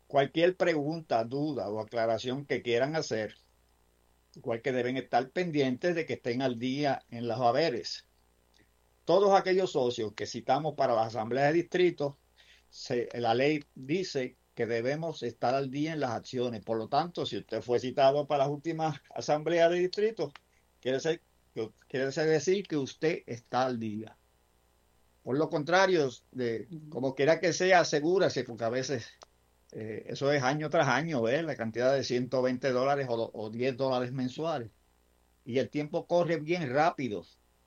Cualquier pregunta, duda o aclaración que quieran hacer, igual que deben estar pendientes de que estén al día en los haberes. Todos aquellos socios que citamos para la asamblea de distrito, la ley dice que debemos estar al día en las acciones. Por lo tanto, si usted fue citado para las últimas asambleas de distrito, quiere ser, decir que usted está al día. Por lo contrario, como quiera que sea, asegúrese, porque a veces eso es año tras año, ¿ves? La cantidad de $120 o $10 mensuales. Y el tiempo corre bien rápido.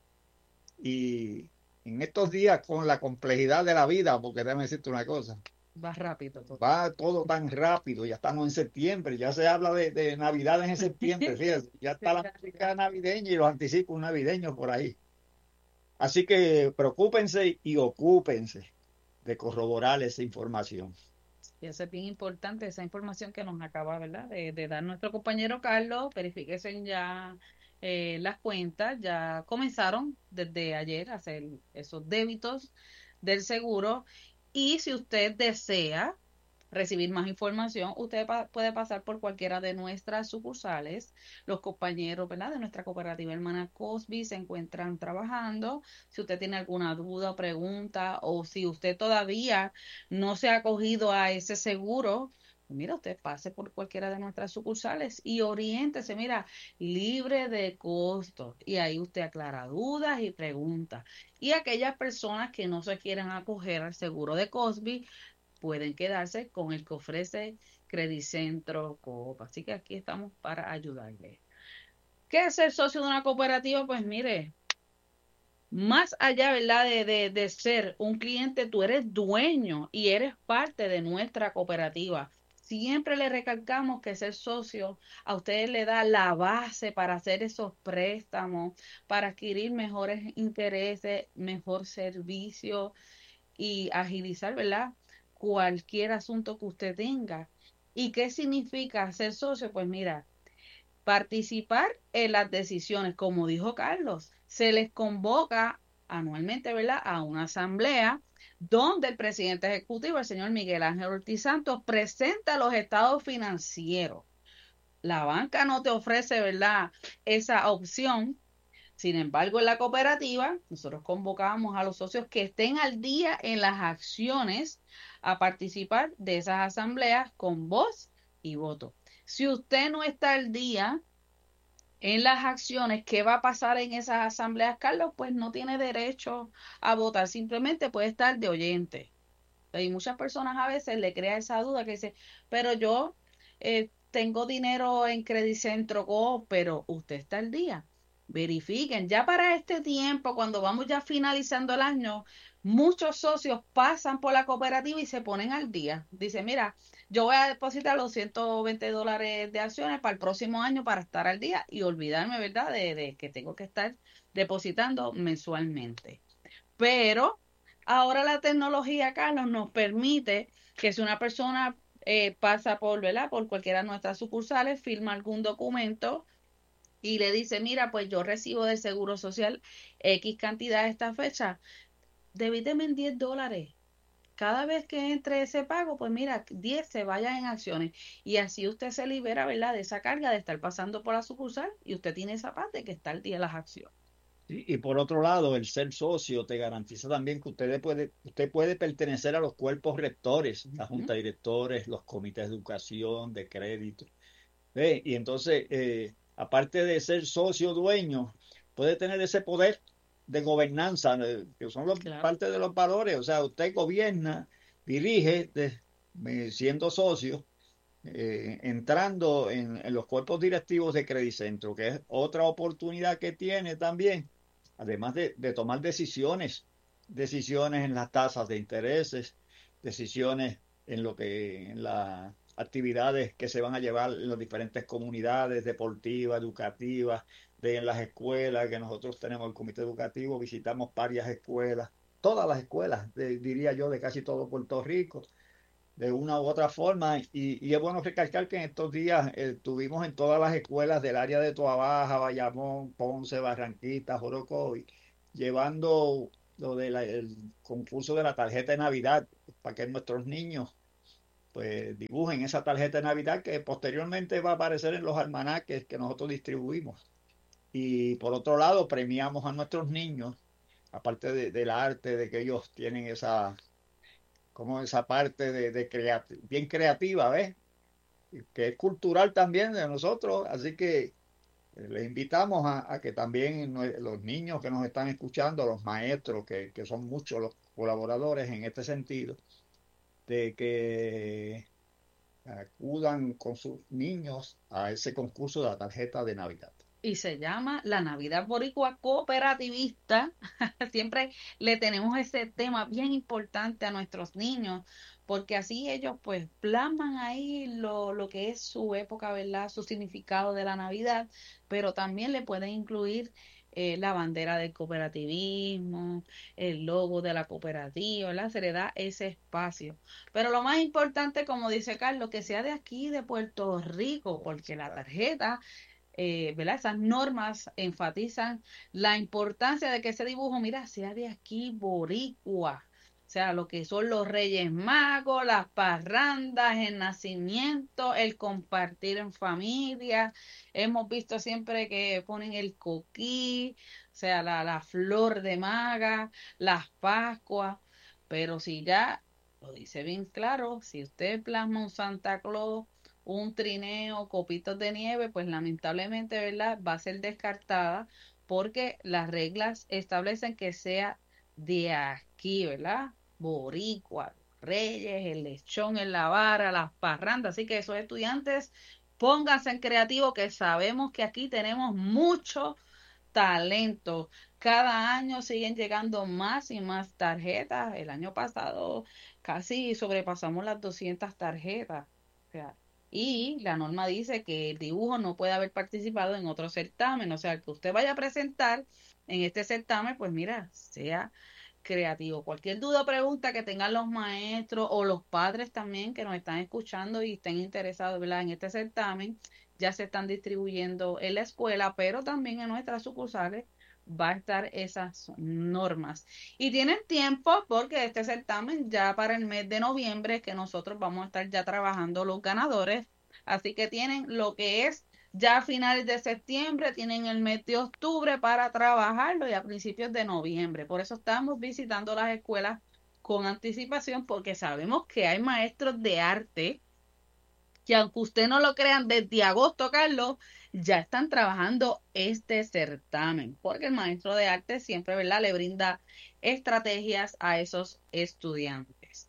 Y en estos días, con la complejidad de la vida, porque déjame decirte una cosa, Va rápido todo. va todo tan rápido, ya estamos en septiembre, ya se habla de Navidades en septiembre, fíjate, ya está la música navideña y los anticipos navideños por ahí. Así que preocúpense y ocúpense de corroborar esa información. Y eso es bien importante, esa información que nos acaba, ¿verdad? De dar nuestro compañero Carlos, verifíquense ya las cuentas, ya comenzaron desde ayer a hacer esos débitos del seguro y si usted desea recibir más información, usted puede pasar por cualquiera de nuestras sucursales. Los compañeros, ¿verdad? De nuestra cooperativa hermana Cosby se encuentran trabajando. Si usted tiene alguna duda o pregunta o si usted todavía no se ha acogido a ese seguro, mira, usted pase por cualquiera de nuestras sucursales y oriéntese, mira, libre de costo. Y ahí usted aclara dudas y preguntas. Y aquellas personas que no se quieran acoger al seguro de Cosby, pueden quedarse con el que ofrece Credicentro Coop. Así que aquí estamos para ayudarle. ¿Qué es ser socio de una cooperativa? Pues mire, más allá, ¿verdad? De ser un cliente, tú eres dueño y eres parte de nuestra cooperativa. Siempre le recalcamos que ser socio a ustedes le da la base para hacer esos préstamos, para adquirir mejores intereses, mejor servicio y agilizar, ¿verdad? Cualquier asunto que usted tenga. ¿Y qué significa ser socio? Pues mira, participar en las decisiones, como dijo Carlos, se les convoca anualmente, ¿verdad?, a una asamblea donde el presidente ejecutivo, el señor Miguel Ángel Ortiz Santos, presenta los estados financieros. La banca no te ofrece, ¿verdad?, esa opción. Sin embargo, en la cooperativa, nosotros convocamos a los socios que estén al día en las acciones a participar de esas asambleas con voz y voto. Si usted no está al día en las acciones, ¿qué va a pasar en esas asambleas, Carlos? Pues no tiene derecho a votar, simplemente puede estar de oyente. Y muchas personas a veces le crea esa duda que dice, pero yo tengo dinero en Credit Centro Go, pero usted está al día. Verifiquen, ya para este tiempo, cuando vamos ya finalizando el año, muchos socios pasan por la cooperativa y se ponen al día. Dice, mira, yo voy a depositar los $120 de acciones para el próximo año para estar al día y olvidarme, ¿verdad?, de que tengo que estar depositando mensualmente. Pero ahora la tecnología, Carlos, nos permite que si una persona pasa por, ¿verdad?, por cualquiera de nuestras sucursales, firma algún documento y le dice, mira, pues yo recibo del Seguro Social X cantidad a esta fecha, debíteme en $10. Cada vez que entre ese pago, pues mira, 10 se vayan en acciones. Y así usted se libera, ¿verdad?, de esa carga de estar pasando por la sucursal y usted tiene esa parte que está al día de las acciones. Y por otro lado, el ser socio te garantiza también que usted puede pertenecer a los cuerpos rectores, la ¿Mm? junta de directores, los comités de educación, de crédito. ¿Ve? Y entonces, aparte de ser socio dueño, puede tener ese poder de gobernanza, que son Claro. parte de los valores. O sea, usted gobierna, dirige, siendo socio, entrando en los cuerpos directivos de Credicentro, que es otra oportunidad que tiene también, además de tomar decisiones en las tasas de intereses, decisiones en las actividades que se van a llevar en las diferentes comunidades deportivas, educativas, en las escuelas, que nosotros tenemos el comité educativo, visitamos varias escuelas, todas las escuelas, diría yo, de casi todo Puerto Rico de una u otra forma. Y es bueno recalcar que en estos días estuvimos en todas las escuelas del área de Toabaja, Bayamón, Ponce, Barranquita, Jorocoy, llevando el concurso de la tarjeta de Navidad para que nuestros niños pues dibujen esa tarjeta de Navidad que posteriormente va a aparecer en los almanaques que nosotros distribuimos. Y por otro lado, premiamos a nuestros niños, aparte del arte, de que ellos tienen como esa parte bien creativa, ¿ves? Que es cultural también de nosotros, así que les invitamos a que también los niños que nos están escuchando, los maestros, que son muchos los colaboradores en este sentido, de que acudan con sus niños a ese concurso de la tarjeta de Navidad. Y se llama la Navidad Boricua Cooperativista. Siempre le tenemos ese tema bien importante a nuestros niños, porque así ellos pues plasman ahí lo que es su época, ¿verdad? Su significado de la Navidad, pero también le pueden incluir la bandera del cooperativismo, el logo de la cooperativa, ¿verdad? Se le da ese espacio. Pero lo más importante, como dice Carlos, que sea de aquí, de Puerto Rico, porque la tarjeta ¿verdad? Esas normas enfatizan la importancia de que ese dibujo, mira, sea de aquí, boricua. O sea, lo que son los Reyes Magos, las parrandas, el nacimiento, el compartir en familia. Hemos visto siempre que ponen el coquí, o sea, la flor de maga, las Pascuas. Pero si ya lo dice bien claro, si usted plasma un Santa Claus, un trineo, copitos de nieve, pues lamentablemente, ¿verdad? Va a ser descartada porque las reglas establecen que sea de aquí, ¿verdad? Boricua, Reyes, el lechón en la vara, las parrandas. Así que esos estudiantes, pónganse en creativo, que sabemos que aquí tenemos mucho talento. Cada año siguen llegando más y más tarjetas. El año pasado casi sobrepasamos las 200 tarjetas. O sea, y la norma dice que el dibujo no puede haber participado en otro certamen. O sea, que usted vaya a presentar en este certamen, pues mira, sea creativo. Cualquier duda o pregunta que tengan los maestros o los padres también que nos están escuchando y estén interesados, ¿verdad? En este certamen, ya se están distribuyendo en la escuela, pero también en nuestras sucursales va a estar esas normas. Y tienen tiempo porque este certamen ya para el mes de noviembre que nosotros vamos a estar ya trabajando los ganadores, así que tienen lo que es ya a finales de septiembre, tienen el mes de octubre para trabajarlo y a principios de noviembre. Por eso estamos visitando las escuelas con anticipación porque sabemos que hay maestros de arte que aunque usted no lo crean, desde agosto, Carlos, ya están trabajando este certamen, porque el maestro de arte siempre, ¿verdad?, le brinda estrategias a esos estudiantes.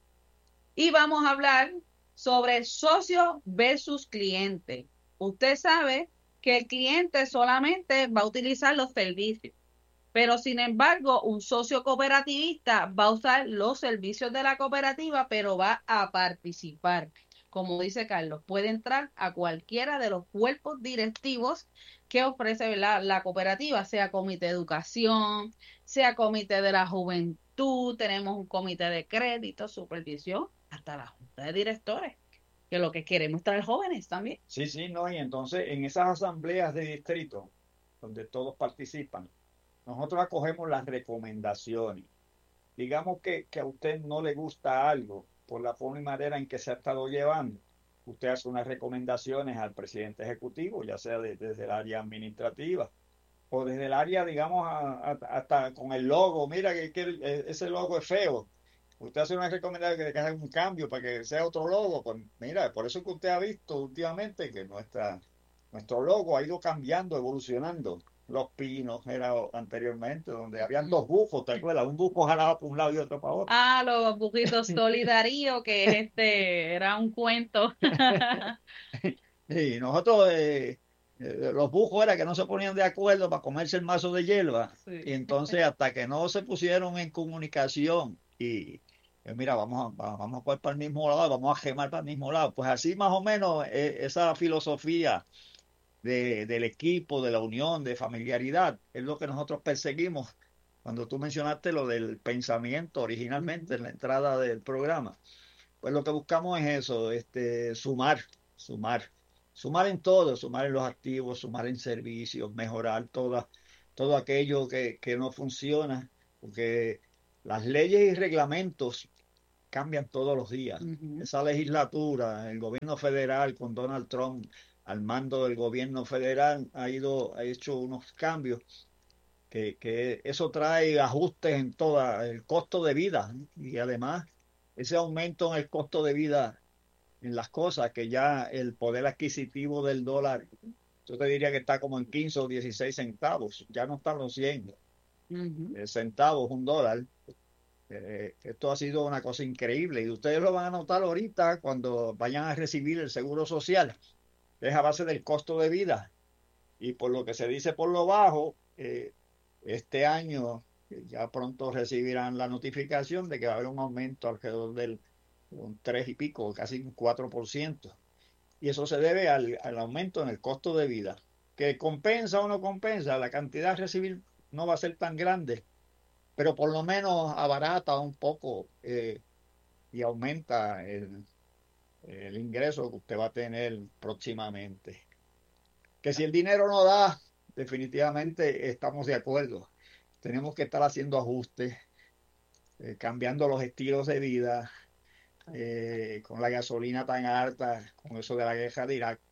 Y vamos a hablar sobre socio versus cliente. Usted sabe que el cliente solamente va a utilizar los servicios, pero sin embargo, un socio cooperativista va a usar los servicios de la cooperativa, pero va a participar. Como dice Carlos, puede entrar a cualquiera de los cuerpos directivos que ofrece, ¿verdad?, la cooperativa, sea comité de educación, sea comité de la juventud, tenemos un comité de crédito, supervisión, hasta la junta de directores, que lo que queremos es traer jóvenes también. Sí, sí, no, y entonces en esas asambleas de distrito, donde todos participan, nosotros acogemos las recomendaciones. Digamos que a usted no le gusta algo por la forma y manera en que se ha estado llevando. Usted hace unas recomendaciones al presidente ejecutivo, ya sea desde el área administrativa o desde el área, digamos, hasta con el logo. Mira que ese logo es feo. Usted hace una recomendación que haga un cambio para que sea otro logo. Pues mira, por eso que usted ha visto últimamente que nuestro logo ha ido cambiando, evolucionando. Los pinos era anteriormente, donde habían dos bufos, ¿te acuerdas? Un bufo jalaba para un lado y otro para otro. Ah, los bujitos solidarios, que es era un cuento. Y nosotros, los bujos era que no se ponían de acuerdo para comerse el mazo de hierba. Y Sí. entonces, hasta que no se pusieron en comunicación y, mira, vamos a coger para el mismo lado, vamos a quemar para el mismo lado. Pues así más o menos esa filosofía del equipo, de la unión, de familiaridad, es lo que nosotros perseguimos. Cuando tú mencionaste lo del pensamiento originalmente en la entrada del programa, pues lo que buscamos es eso, sumar, sumar en todo, sumar en los activos, sumar en servicios, mejorar todo aquello que no funciona, porque las leyes y reglamentos cambian todos los días. Ujú. Esa legislatura, el gobierno federal con Donald Trump al mando del gobierno federal ha hecho unos cambios que eso trae ajustes en todo el costo de vida, ¿no? Y además ese aumento en el costo de vida en las cosas, que ya el poder adquisitivo del dólar, yo te diría que está como en 15 o 16 centavos, ya no están los 100 Ujú. centavos, un dólar. Esto ha sido una cosa increíble y ustedes lo van a notar ahorita cuando vayan a recibir el seguro social. Es a base del costo de vida y por lo que se dice por lo bajo, este año ya pronto recibirán la notificación de que va a haber un aumento alrededor del un 3 y pico, casi un 4%. Y eso se debe al aumento en el costo de vida. Que compensa o no compensa, la cantidad a recibir no va a ser tan grande, pero por lo menos abarata un poco y aumenta el ingreso que usted va a tener próximamente. Que si el dinero no da, definitivamente estamos de acuerdo. Tenemos que estar haciendo ajustes, cambiando los estilos de vida, con la gasolina tan alta, con eso de la guerra de Irak.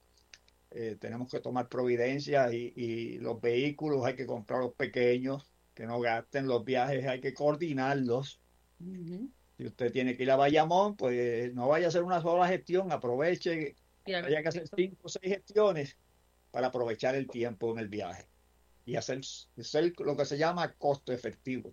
Tenemos que tomar providencias y los vehículos hay que comprarlos pequeños, que no gasten los viajes, hay que coordinarlos. Ujú. Si usted tiene que ir a Bayamón, pues no vaya a hacer una sola gestión, aproveche, Y haga haya que hacer esto. 5 o 6 gestiones para aprovechar el tiempo en el viaje y hacer lo que se llama costo efectivo.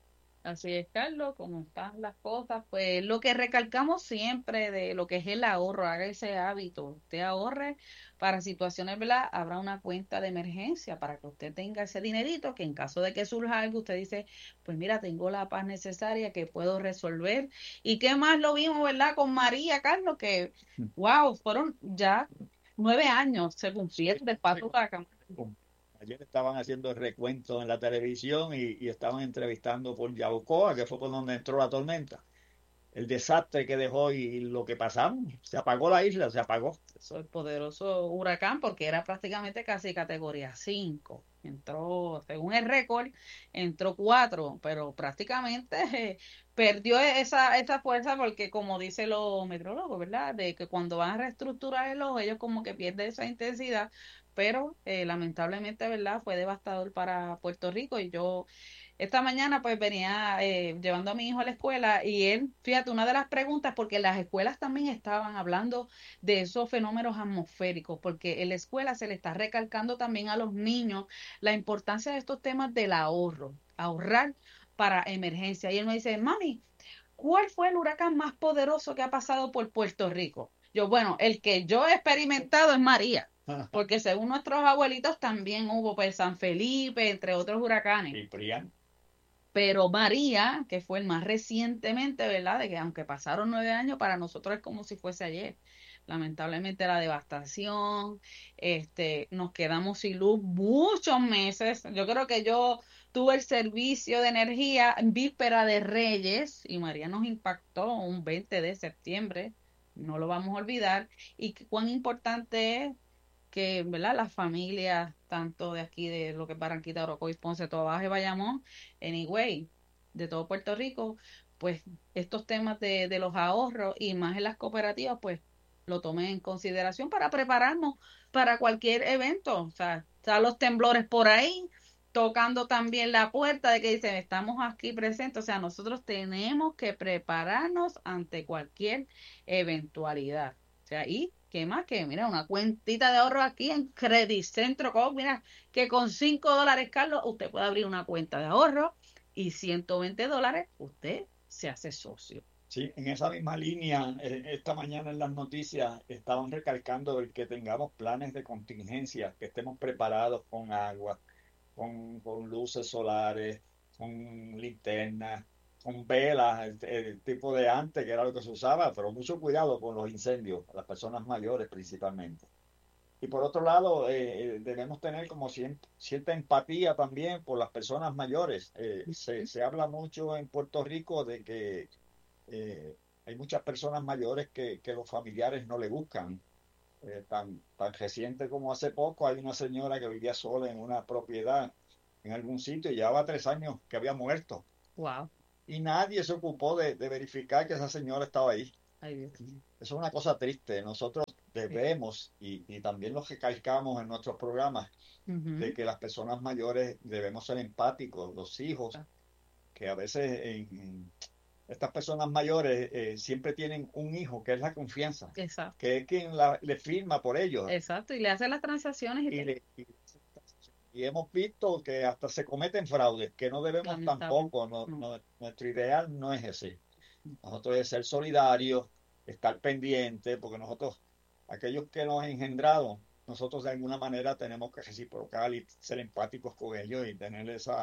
Así es, Carlos, como están las cosas, pues lo que recalcamos siempre de lo que es el ahorro, haga ese hábito, usted ahorre para situaciones, ¿verdad? Habrá una cuenta de emergencia para que usted tenga ese dinerito que en caso de que surja algo, usted dice, pues mira, tengo la paz necesaria que puedo resolver. ¿Y qué más lo vimos, ¿verdad? Con María, Carlos, que, wow, fueron ya 9 años, se cumplieron del paso huracán. Ayer estaban haciendo el recuento en la televisión y estaban entrevistando por Yaucoa, que fue por donde entró la tormenta. El desastre que dejó y lo que pasamos. Se apagó la isla, se apagó. Eso es poderoso huracán porque era prácticamente casi categoría 5. Entró, según el récord, entró 4, pero prácticamente perdió esa fuerza porque como dicen los meteorólogos, ¿verdad? De que cuando van a reestructurar el ojo, ellos como que pierden esa intensidad, pero lamentablemente, ¿verdad? Fue devastador para Puerto Rico y yo esta mañana pues venía llevando a mi hijo a la escuela y él, fíjate, una de las preguntas, porque las escuelas también estaban hablando de esos fenómenos atmosféricos, porque en la escuela se le está recalcando también a los niños la importancia de estos temas del ahorro, ahorrar para emergencia. Y él me dice, mami, ¿cuál fue el huracán más poderoso que ha pasado por Puerto Rico? Yo, bueno, el que yo he experimentado es María, porque según nuestros abuelitos también hubo pues San Felipe, entre otros huracanes. Y Prián. Pero María, que fue el más recientemente, ¿verdad? De que aunque pasaron 9 años, para nosotros es como si fuese ayer. Lamentablemente la devastación, nos quedamos sin luz muchos meses. Yo creo que yo tuve el servicio de energía en víspera de Reyes y María nos impactó un 20 de septiembre, no lo vamos a olvidar. Y cuán importante es que, ¿verdad? Las familias, tanto de aquí, de lo que es Barranquita, Orocovis, Ponce, Toa Baja y Bayamón, anyway, de todo Puerto Rico, pues estos temas de los ahorros y más en las cooperativas, pues lo tomen en consideración para prepararnos para cualquier evento. O sea, están los temblores por ahí, tocando también la puerta de que dicen, estamos aquí presentes. O sea, nosotros tenemos que prepararnos ante cualquier eventualidad. O sea, y qué más que, mira, una cuentita de ahorro aquí en Credit Centro Coop, mira, que con $5, Carlos, usted puede abrir una cuenta de ahorro y $120 usted se hace socio. Sí, en esa misma línea, esta mañana en las noticias estaban recalcando el que tengamos planes de contingencia, que estemos preparados con agua, con luces solares, con linternas, con velas, el tipo de antes, que era lo que se usaba, pero mucho cuidado con los incendios, a las personas mayores principalmente. Y por otro lado, debemos tener como cierta empatía también por las personas mayores. Se habla mucho en Puerto Rico de que hay muchas personas mayores que los familiares no le buscan. Tan reciente como hace poco, hay una señora que vivía sola en una propiedad en algún sitio y llevaba 3 años que había muerto. Wow. y nadie se ocupó de verificar que esa señora estaba ahí. Ay, Dios mío. Eso es una cosa triste. Nosotros Sí. debemos, y también lo recalcamos en nuestros programas, de Ujú. que las personas mayores debemos ser empáticos, los hijos, Ah, que a veces estas personas mayores siempre tienen un hijo que es la confianza, exacto, que es quien le firma por ellos. exacto. Y le hace las transacciones y Y, todo. y hemos visto que hasta se cometen fraudes, que no debemos Lamentable. tampoco, No. nuestro ideal no es ese. Nosotros es ser solidarios, estar pendientes, porque nosotros, aquellos que nos han engendrado, nosotros de alguna manera tenemos que reciprocar y ser empáticos con ellos y tener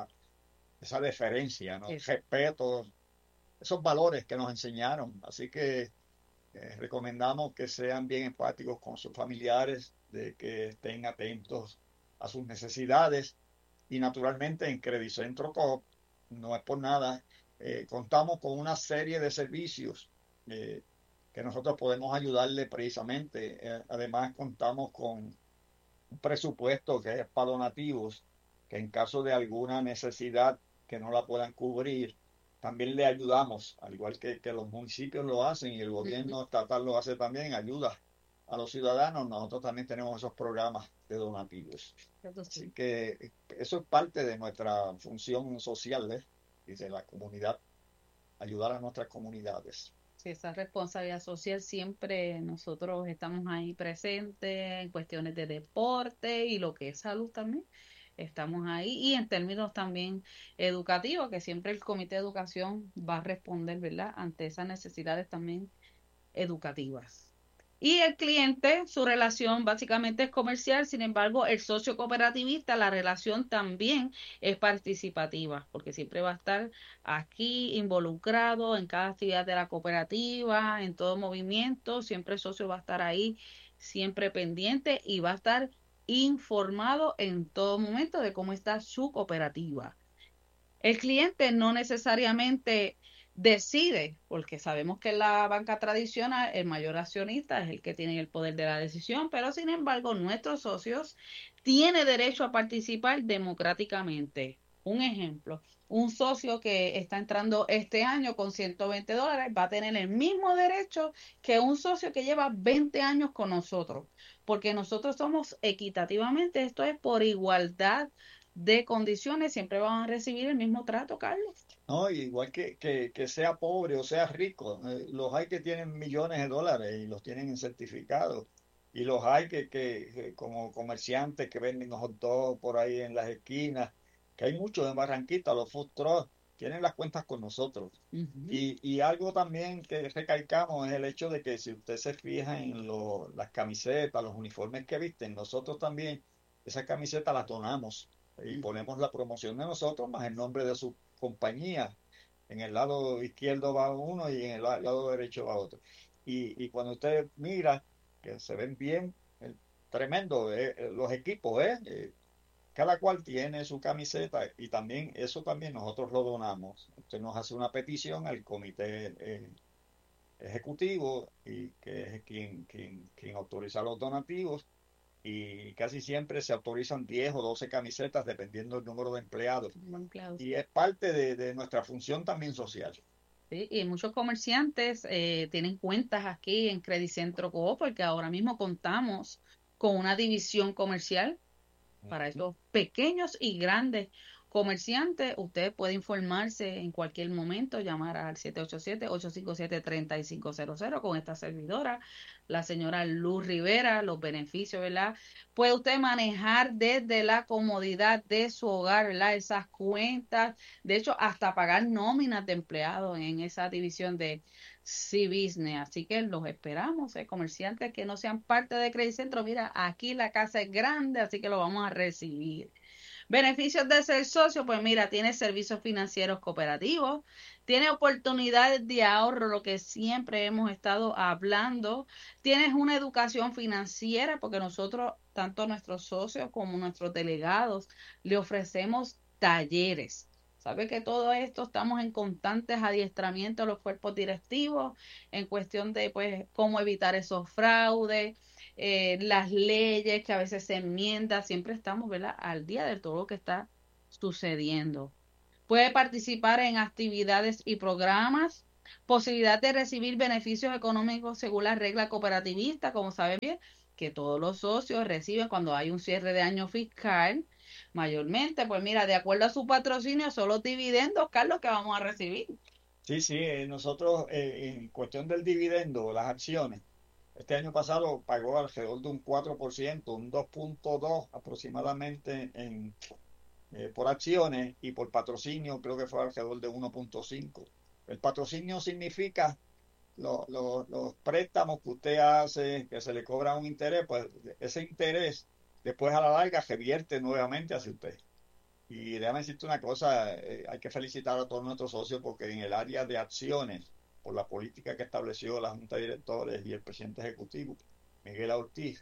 esa deferencia, ¿no? Eso. Respeto, esos valores que nos enseñaron. Así que recomendamos que sean bien empáticos con sus familiares, de que estén atentos a sus necesidades y naturalmente en Credit Centro Coop, no es por nada, contamos con una serie de servicios eh, que nosotros podemos ayudarle precisamente. Además contamos con un presupuesto que es para donativos, que en caso de alguna necesidad que no la puedan cubrir, también le ayudamos, al igual que los municipios lo hacen y el Ujú. gobierno estatal lo hace también, ayuda a los ciudadanos. Nosotros también tenemos esos programas de donativos. Eso Así sí. que eso es parte de nuestra función social, ¿eh? Y de la comunidad, ayudar a nuestras comunidades. Sí, esa responsabilidad social siempre nosotros estamos ahí presentes en cuestiones de deporte y lo que es salud también. Estamos ahí y en términos también educativos, que siempre el Comité de Educación va a responder, ¿verdad?, ante esas necesidades también educativas. Y el cliente, su relación básicamente es comercial, sin embargo, el socio cooperativista, la relación también es participativa, porque siempre va a estar aquí involucrado en cada actividad de la cooperativa, en todo movimiento, siempre el socio va a estar ahí, siempre pendiente y va a estar informado en todo momento de cómo está su cooperativa. El cliente no necesariamente decide, porque sabemos que en la banca tradicional el mayor accionista es el que tiene el poder de la decisión, pero sin embargo nuestros socios tienen derecho a participar democráticamente. Un ejemplo, un socio que está entrando este año con $120 va a tener el mismo derecho que un socio que lleva 20 años con nosotros, porque nosotros somos equitativamente, esto es por igualdad de condiciones, siempre van a recibir el mismo trato, Carlos. No, igual que sea pobre o sea rico, los hay que tienen millones de dólares y los tienen en certificados. Y los hay que como comerciantes que venden hot dogs por ahí en las esquinas, que hay muchos en Barranquita, los food trucks, tienen las cuentas con nosotros. Ujú. Y algo también que recalcamos es el hecho de que si usted se fija en las camisetas, los uniformes que visten, nosotros también esas camisetas las donamos y ponemos la promoción de nosotros más el nombre de su compañía. En el lado izquierdo va uno y en el lado derecho va otro. Y cuando usted mira que se ven bien, tremendo, los equipos, cada cual tiene su camiseta y también eso también nosotros lo donamos. Usted nos hace una petición al comité ejecutivo y que es quien autoriza los donativos y casi siempre se autorizan 10 o 12 camisetas dependiendo del número de empleados. Buen Klaus. Y es parte de nuestra función también social. Sí, y muchos comerciantes tienen cuentas aquí en Credit Centro Coop porque ahora mismo contamos con una división comercial para esos pequeños y grandes comerciantes. Usted puede informarse en cualquier momento, llamar al 787-857-3500 con esta servidora, la señora Luz Rivera, los beneficios, ¿verdad? Puede usted manejar desde la comodidad de su hogar, ¿verdad? Esas cuentas, de hecho, hasta pagar nóminas de empleados en esa división de C-Business. Así que los esperamos, comerciantes que no sean parte de Credit Centro. Mira, aquí la casa es grande, así que lo vamos a recibir. Beneficios de ser socio, pues mira, tiene servicios financieros cooperativos, tiene oportunidades de ahorro, lo que siempre hemos estado hablando, tienes una educación financiera, porque nosotros, tanto nuestros socios como nuestros delegados, le ofrecemos talleres. Sabe que todo esto estamos en constantes adiestramientos de los cuerpos directivos en cuestión de pues cómo evitar esos fraudes, las leyes que a veces se enmiendan, siempre estamos, ¿verdad?, al día de todo lo que está sucediendo. Puede participar en actividades y programas, posibilidad de recibir beneficios económicos según la regla cooperativista, como saben bien, que todos los socios reciben cuando hay un cierre de año fiscal. Mayormente, pues mira, de acuerdo a su patrocinio, son los dividendos, Carlos, que vamos a recibir. Sí, sí, nosotros en cuestión del dividendo, las acciones, este año pasado pagó alrededor de un 4%, un 2,2 aproximadamente por acciones y por patrocinio creo que fue alrededor de 1,5. El patrocinio significa los préstamos que usted hace, que se le cobra un interés, pues ese interés después a la larga revierte nuevamente hacia usted. Y déjame decirte una cosa, hay que felicitar a todos nuestros socios porque en el área de acciones, por la política que estableció la Junta de Directores y el presidente ejecutivo, Miguel Ortiz,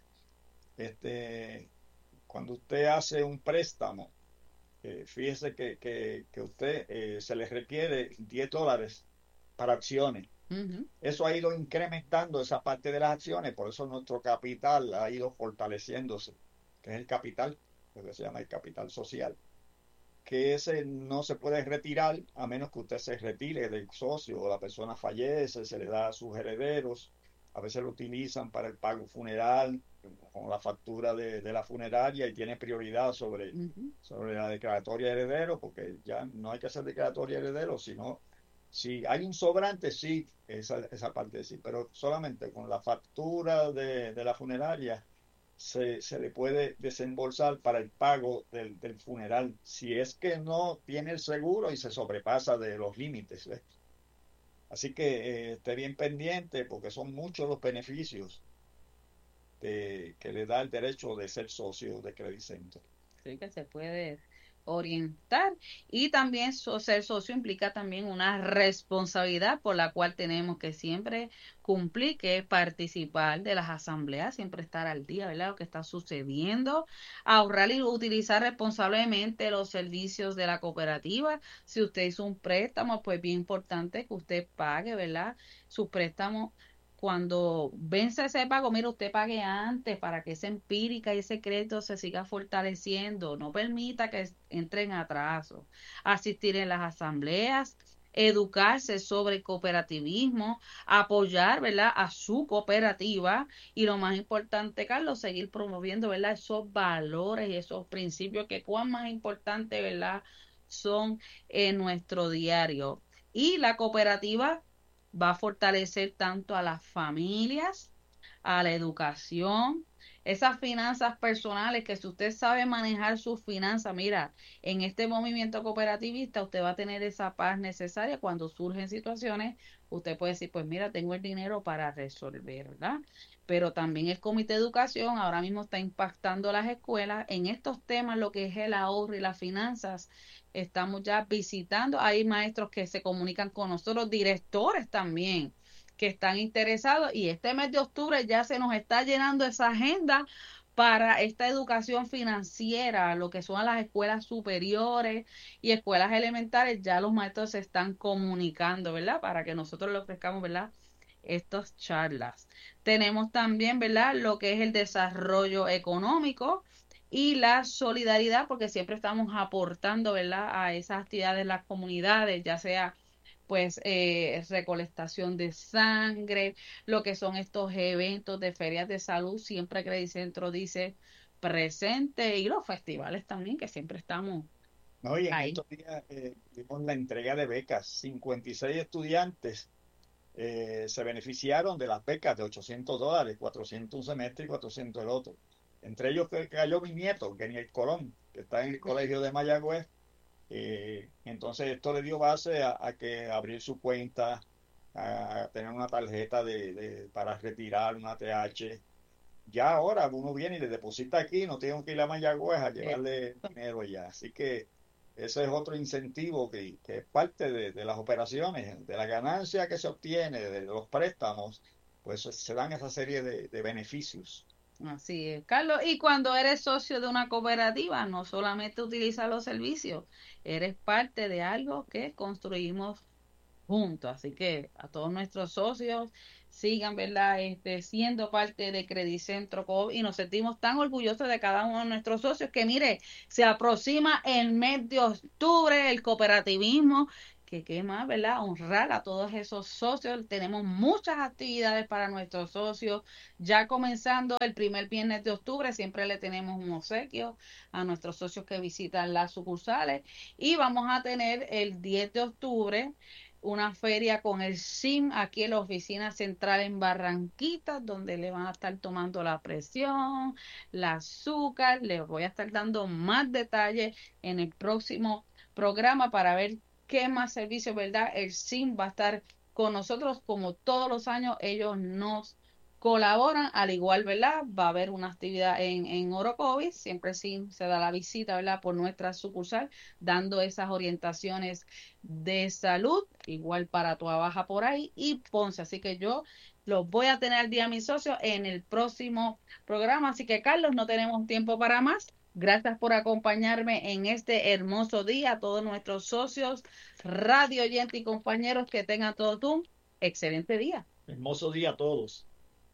este, cuando usted hace un préstamo, fíjese que usted se le requiere $10 para acciones. Ujú. Eso ha ido incrementando esa parte de las acciones, por eso nuestro capital ha ido fortaleciéndose, que es el capital, lo que se llama el capital social, que ese no se puede retirar a menos que usted se retire del socio o la persona fallece, se le da a sus herederos, a veces lo utilizan para el pago funeral, con la factura de la funeraria y tiene prioridad Ujú. sobre la declaratoria de heredero, porque ya no hay que hacer declaratoria de heredero, sino si hay un sobrante, sí, esa parte sí, pero solamente con la factura de la funeraria se le puede desembolsar para el pago del funeral, si es que no tiene el seguro y se sobrepasa de los límites, ¿ves? Así que esté bien pendiente porque son muchos los beneficios que le da el derecho de ser socio de Credit Center. Sí, que se puede orientar y también ser socio implica también una responsabilidad por la cual tenemos que siempre cumplir, que es participar de las asambleas, siempre estar al día, ¿verdad? Lo que está sucediendo, ahorrar y utilizar responsablemente los servicios de la cooperativa. Si usted hizo un préstamo, pues bien importante que usted pague, ¿verdad? Su préstamo cuando vence ese pago, mira, usted pague antes para que esa empírica y ese crédito se siga fortaleciendo. No permita que entre en atraso. Asistir en las asambleas, educarse sobre cooperativismo, apoyar, ¿verdad?, a su cooperativa y lo más importante, Carlos, seguir promoviendo, ¿verdad?, esos valores y esos principios que cuán más importantes, ¿verdad?, son en nuestro diario. Y la cooperativa va a fortalecer tanto a las familias, a la educación, esas finanzas personales, que si usted sabe manejar sus finanzas, mira, en este movimiento cooperativista usted va a tener esa paz necesaria cuando surgen situaciones, usted puede decir, pues mira, tengo el dinero para resolver, ¿verdad? Pero también el Comité de Educación ahora mismo está impactando las escuelas en estos temas, lo que es el ahorro y las finanzas. Estamos ya visitando, hay maestros que se comunican con nosotros, directores también que están interesados y este mes de octubre ya se nos está llenando esa agenda para esta educación financiera, lo que son las escuelas superiores y escuelas elementales, ya los maestros se están comunicando, ¿verdad? Para que nosotros le ofrezcamos, ¿verdad? Estas charlas. Tenemos también, ¿verdad? Lo que es el desarrollo económico y la solidaridad, porque siempre estamos aportando, ¿verdad? A esas actividades de las comunidades, ya sea pues recolectación de sangre, lo que son estos eventos de ferias de salud, siempre Credit Centro dice presente y los festivales también, que siempre estamos No, y en ahí. estos días tuvimos la entrega de becas. 56 estudiantes se beneficiaron de las becas de $800, 400 un semestre y 400 el otro. Entre ellos que cayó mi nieto, Keniel Colón, que está en el colegio de Mayagüez. Entonces esto le dio base a que abrir su cuenta, a tener una tarjeta para retirar una ATH. Ya ahora uno viene y le deposita aquí, no tiene que ir a Mayagüez a Eh, llevarle dinero ya. Así que ese es otro incentivo que es parte de las operaciones, de la ganancia que se obtiene de los préstamos, pues se dan esa serie de beneficios. Así es, Carlos. Y cuando eres socio de una cooperativa, no solamente utilizas los servicios, eres parte de algo que construimos juntos. Así que a todos nuestros socios sigan, ¿verdad? Siendo parte de Credicentro Coop y nos sentimos tan orgullosos de cada uno de nuestros socios que, mire, se aproxima el mes de octubre, el cooperativismo, que qué más, ¿verdad? Honrar a todos esos socios. Tenemos muchas actividades para nuestros socios. Ya comenzando el primer viernes de octubre, siempre le tenemos un obsequio a nuestros socios que visitan las sucursales. Y vamos a tener el 10 de octubre una feria con el SIM aquí en la oficina central en Barranquita, donde le van a estar tomando la presión, el azúcar. Les voy a estar dando más detalles en el próximo programa para ver qué más servicios, ¿verdad? El SIM va a estar con nosotros como todos los años. Ellos nos colaboran, al igual, ¿verdad? Va a haber una actividad en Orocovis, siempre SIM se da la visita, ¿verdad? Por nuestra sucursal, dando esas orientaciones de salud, igual para Toa Baja por ahí y Ponce. Así que yo los voy a tener al día, mis socios, en el próximo programa. Así que, Carlos, no tenemos tiempo para más. Gracias por acompañarme en este hermoso día. A todos nuestros socios, radio oyentes y compañeros, que tengan todos un excelente día. Hermoso día a todos.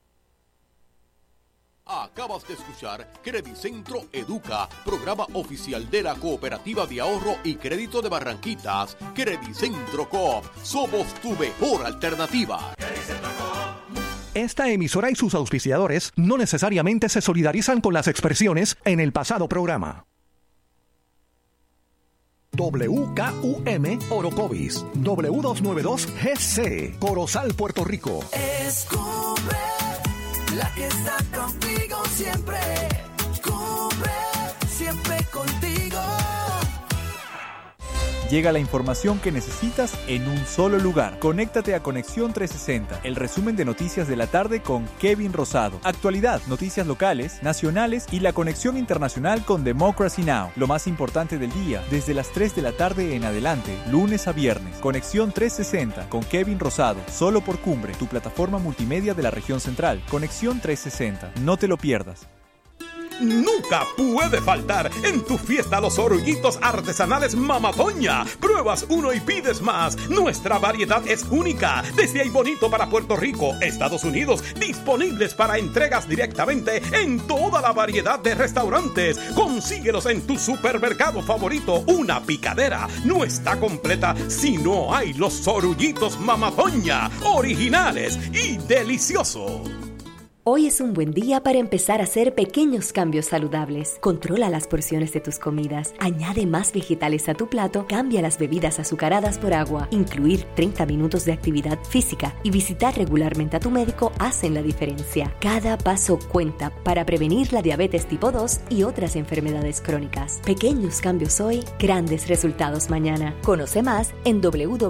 Acabas de escuchar Credicentro Educa, programa oficial de la Cooperativa de Ahorro y Crédito de Barranquitas, Credicentro Coop. Somos tu mejor alternativa. Esta emisora y sus auspiciadores no necesariamente se solidarizan con las expresiones en el pasado programa. WKUM Orocovis, W292GC, Corozal, Puerto Rico. Escubre, la que está contigo siempre. Cubre, siempre contigo. Llega la información que necesitas en un solo lugar. Conéctate a Conexión 360, el resumen de noticias de la tarde con Kevin Rosado. Actualidad, noticias locales, nacionales y la conexión internacional con Democracy Now! Lo más importante del día, desde las 3 de la tarde en adelante, lunes a viernes. Conexión 360 con Kevin Rosado, solo por Cumbre, tu plataforma multimedia de la región central. Conexión 360, no te lo pierdas. Nunca puede faltar en tu fiesta los orullitos artesanales Mama Toña. Pruebas uno y pides más. Nuestra variedad es única. Desde ahí bonito para Puerto Rico, Estados Unidos, disponibles para entregas directamente en toda la variedad de restaurantes. Consíguelos en tu supermercado favorito. Una picadera no está completa si no hay los orullitos Mama Toña, originales y deliciosos. Hoy es un buen día para empezar a hacer pequeños cambios saludables. Controla las porciones de tus comidas, añade más vegetales a tu plato, cambia las bebidas azucaradas por agua. Incluir 30 minutos de actividad física y visitar regularmente a tu médico hacen la diferencia. Cada paso cuenta para prevenir la diabetes tipo 2 y otras enfermedades crónicas. Pequeños cambios hoy, grandes resultados mañana. Conoce más en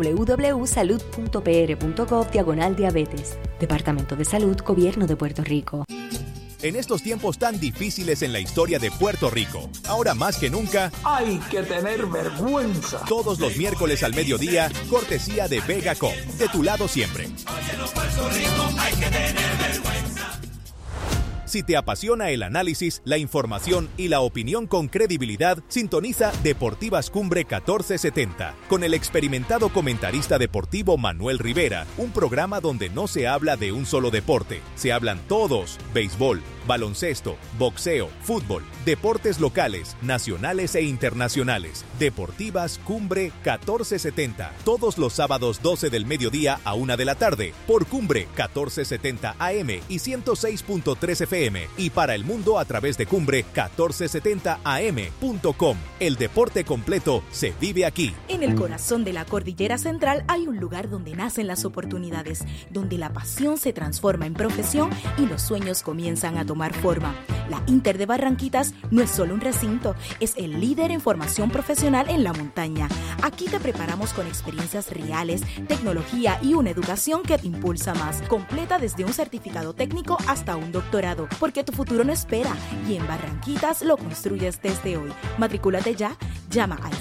www.salud.pr.gov/diabetes. Departamento de Salud, Gobierno de Puerto Rico. En estos tiempos tan difíciles en la historia de Puerto Rico, ahora más que nunca, hay que tener vergüenza. Todos los miércoles al mediodía, cortesía de Vega Coop, de tu lado siempre. Oye, los Puerto Rico, hay que tener vergüenza. Si te apasiona el análisis, la información y la opinión con credibilidad, sintoniza Deportivas Cumbre 1470 con el experimentado comentarista deportivo Manuel Rivera, un programa donde no se habla de un solo deporte, se hablan todos: béisbol, baloncesto, boxeo, fútbol, deportes locales, nacionales e internacionales. Deportivas Cumbre 1470, todos los sábados 12 del mediodía a 1 de la tarde, por Cumbre 1470 AM y 106.3 FM, y para el mundo a través de Cumbre1470am.com. El deporte completo se vive aquí. En el corazón de la Cordillera Central hay un lugar donde nacen las oportunidades, donde la pasión se transforma en profesión y los sueños comienzan a tomar forma. La Inter de Barranquitas no es solo un recinto, es el líder en formación profesional en la montaña. Aquí te preparamos con experiencias reales, tecnología y una educación que te impulsa más, completa desde un certificado técnico hasta un doctorado, porque tu futuro no espera y en Barranquitas lo construyes desde hoy. Matricúlate ya, llama al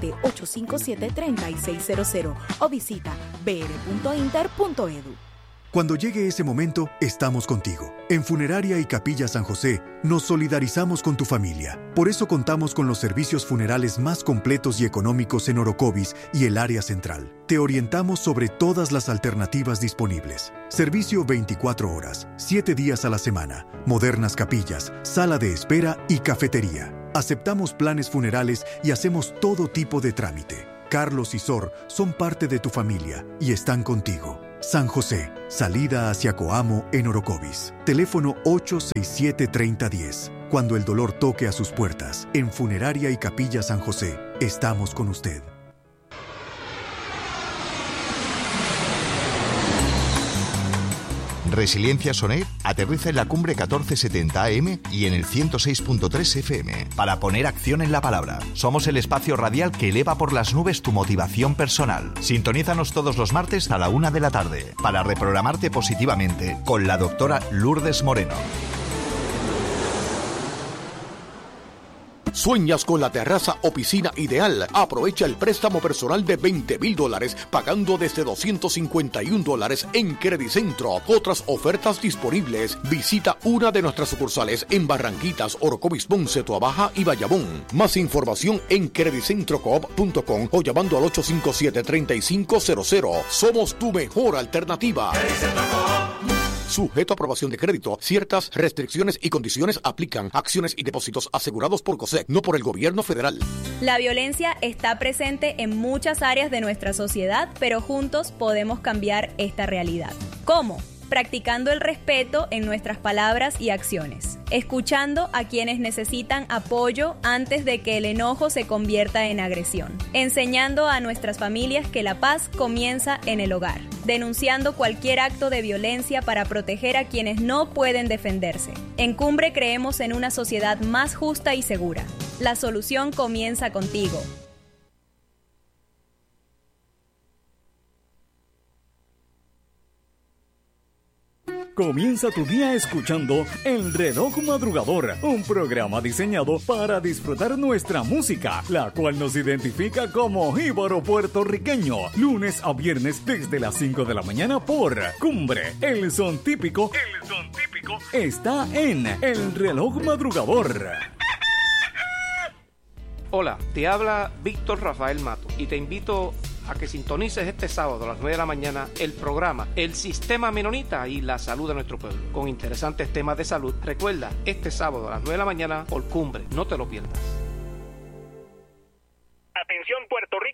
787-857-3600 o visita br.inter.edu. Cuando llegue ese momento, estamos contigo. En Funeraria y Capilla San José, nos solidarizamos con tu familia. Por eso contamos con los servicios funerales más completos y económicos en Orocovis y el área central. Te orientamos sobre todas las alternativas disponibles. Servicio 24 horas, 7 días a la semana, modernas capillas, sala de espera y cafetería. Aceptamos planes funerales y hacemos todo tipo de trámite. Carlos y Sor son parte de tu familia y están contigo. San José, salida hacia Coamo en Orocovis. Teléfono 867-3010. Cuando el dolor toque a sus puertas, en Funeraria y Capilla San José, estamos con usted. Resiliencia Sonet aterriza en la cumbre 1470 AM y en el 106.3 FM para poner acción en la palabra. Somos el espacio radial que eleva por las nubes tu motivación personal. Sintonízanos todos los martes a la 1 de la tarde para reprogramarte positivamente con la doctora Lourdes Moreno. ¿Sueñas con la terraza o piscina ideal? Aprovecha el préstamo personal de $20,000 pagando desde $251 en Credicentro. Otras ofertas disponibles. Visita una de nuestras sucursales en Barranquitas, Orocovis, Ponce, Toabaja y Bayamón. Más información en credicentrocoop.com o llamando al 857-3500. Somos tu mejor alternativa. Sujeto a aprobación de crédito. Ciertas restricciones y condiciones aplican. Acciones y depósitos asegurados por COSEC, no por el gobierno federal. La violencia está presente en muchas áreas de nuestra sociedad, pero juntos podemos cambiar esta realidad. ¿Cómo? Practicando el respeto en nuestras palabras y acciones, escuchando a quienes necesitan apoyo antes de que el enojo se convierta en agresión, enseñando a nuestras familias que la paz comienza en el hogar, denunciando cualquier acto de violencia para proteger a quienes no pueden defenderse. En Cumbre creemos en una sociedad más justa y segura. La solución comienza contigo. Comienza tu día escuchando El Reloj Madrugador, un programa diseñado para disfrutar nuestra música, la cual nos identifica como jíbaro puertorriqueño. Lunes a viernes desde las 5 de la mañana por Cumbre. El son típico está en El Reloj Madrugador. Hola, te habla Víctor Rafael Mato y te invito a que sintonices este sábado a las 9 de la mañana el programa El Sistema Menonita y la Salud de Nuestro Pueblo, con interesantes temas de salud. Recuerda, este sábado a las 9 de la mañana por Cumbre, no te lo pierdas. Atención Puerto Rico.